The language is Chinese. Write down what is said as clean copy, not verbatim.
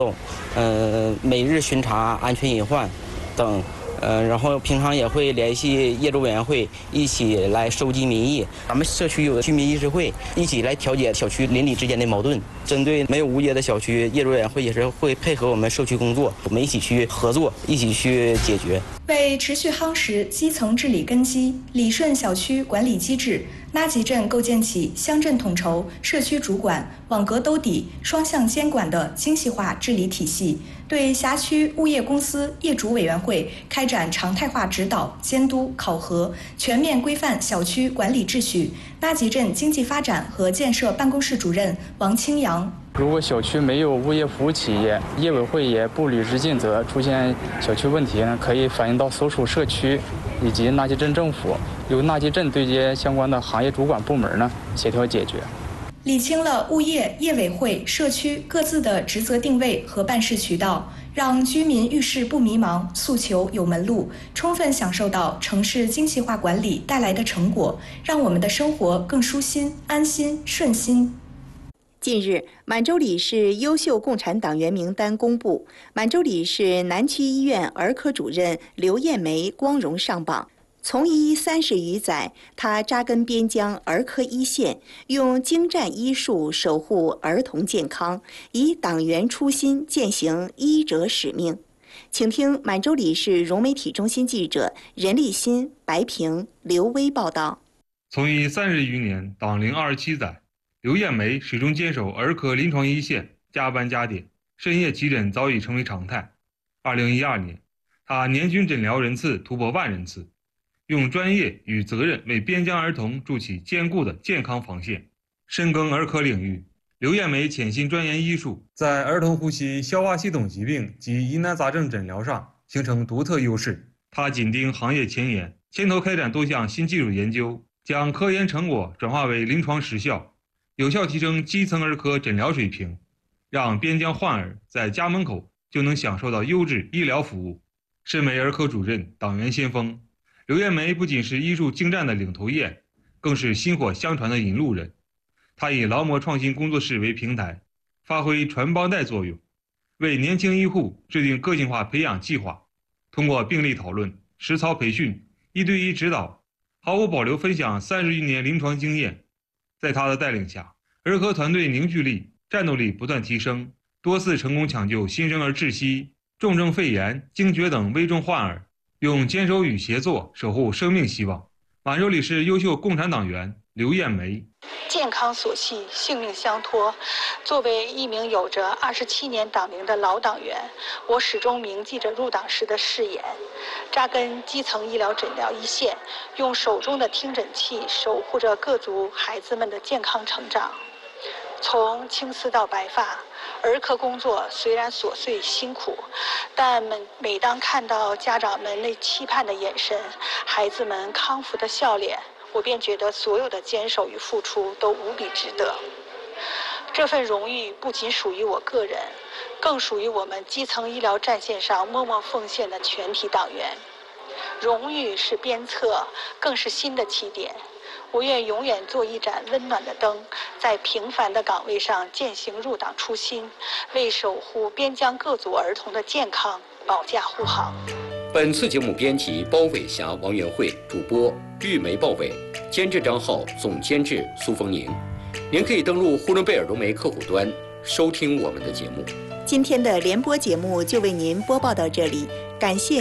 每日巡查安全隐患等。然后平常也会联系业主委员会一起来收集民意。咱们社区有个居民议事会，一起来调解小区邻里之间的矛盾。针对没有物业的小区，业主委员会也是会配合我们社区工作，我们一起去合作，一起去解决。 为持续夯实基层治理根基，理顺小区管理机制，拉集镇构建起乡镇统筹、社区主管、网格兜底、双向监管的精细化治理体系，对辖区物业公司业主委员会开展常态化指导、监督、考核，全面规范小区管理秩序。拉集镇经济发展和建设办公室主任王清阳。 如果小区没有物业服务企业，业委会也不履职尽责，出现小区问题呢，可以反映到所属社区以及纳集镇政府，由纳集镇对接相关的行业主管部门呢协调解决。 理清了物业、业委会、社区各自的职责定位和办事渠道，让居民遇事不迷茫，诉求有门路，充分享受到城市精细化管理带来的成果，让我们的生活更舒心、安心、顺心。 近日，满洲里市优秀共产党员名单公布，满洲里市南区医院儿科主任刘艳梅光荣上榜。从医30余载，她扎根边疆儿科一线，用精湛医术守护儿童健康，以党员初心践行医者使命。请听满洲里市融媒体中心记者任立新、白平、刘威报道。 从医30余年，党龄27载，刘艳梅始终坚守儿科临床一线，加班加点，深夜急诊早已成为常态。2012年，她年均诊疗人次突破万人次，用专业与责任为边疆儿童筑起坚固的健康防线。深耕儿科领域，刘艳梅潜心钻研医术，在儿童呼吸消化系统疾病及疑难杂症诊疗上形成独特优势。她紧盯行业前沿，牵头开展多项新技术研究，将科研成果转化为临床实效，有效提升基层儿科诊疗水平，让边疆患儿在家门口就能享受到优质医疗服务。身为儿科主任、党员先锋，刘艳梅不仅是医术精湛的领头雁，更是薪火相传的引路人。她以劳模创新工作室为平台，发挥传帮带作用，为年轻医护制定个性化培养计划，通过病例讨论、实操培训、1对1指导，毫无保留分享30余年临床经验。在她的带领下，儿科团队凝聚力、战斗力不断提升，多次成功抢救新生儿窒息、重症肺炎、惊厥等危重患儿，用坚守与协作守护生命希望。满洲里市优秀共产党员刘艳梅。 健康所系，性命相托。作为一名有着27年党龄的老党员，我始终铭记着入党时的誓言，扎根基层医疗诊疗一线，用手中的听诊器守护着各族孩子们的健康成长。从青丝到白发，儿科工作虽然琐碎辛苦，但每当看到家长们那期盼的眼神，孩子们康复的笑脸，我便觉得所有的坚守与付出都无比值得。这份荣誉不仅属于我个人，更属于我们基层医疗战线上默默奉献的全体党员。荣誉是鞭策，更是新的起点。我愿永远做一盏温暖的灯，在平凡的岗位上践行入党初心，为守护边疆各族儿童的健康保驾护航。 本次节目编辑包伟霞、王元慧，主播玉梅、鲍伟，监制张浩，总监制苏凤宁。您可以登录呼伦贝尔融媒客户端收听我们的节目。 今天的联播节目就为您播报到这里，感谢